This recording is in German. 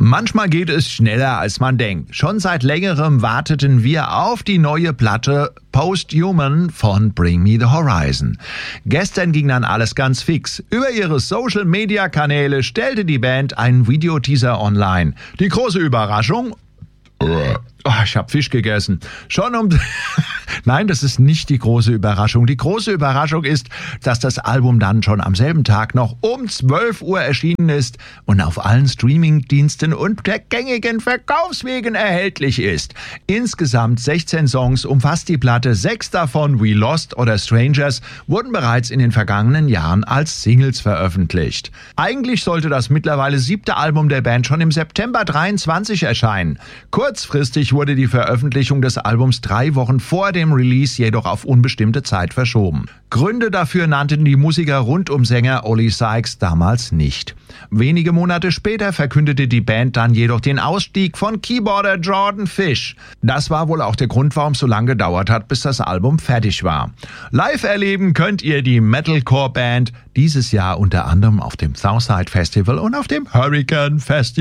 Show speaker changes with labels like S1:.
S1: Manchmal geht es schneller, als man denkt. Schon seit längerem warteten wir auf die neue Platte Posthuman von Bring Me the Horizon. Gestern ging dann alles ganz fix. Über ihre Social-Media-Kanäle stellte die Band einen Videoteaser online. Die große Überraschung... ich habe Fisch gegessen. Nein, das ist nicht die große Überraschung. Die große Überraschung ist, dass das Album dann schon am selben Tag noch um 12 Uhr erschienen ist und auf allen Streamingdiensten und der gängigen Verkaufswegen erhältlich ist. Insgesamt 16 Songs umfasst die Platte. 6 davon, We Lost oder Strangers, wurden bereits in den vergangenen Jahren als Singles veröffentlicht. Eigentlich sollte das mittlerweile 7. Album der Band schon im September 23 erscheinen. Kurzfristig wurde die Veröffentlichung des Albums 3 Wochen vor dem Release jedoch auf unbestimmte Zeit verschoben. Gründe dafür nannten die Musiker rund um Sänger Oli Sykes damals nicht. Wenige Monate später verkündete die Band dann jedoch den Ausstieg von Keyboarder Jordan Fish. Das war wohl auch der Grund, warum es so lange gedauert hat, bis das Album fertig war. Live erleben könnt ihr die Metalcore-Band dieses Jahr unter anderem auf dem Southside Festival und auf dem Hurricane Festival.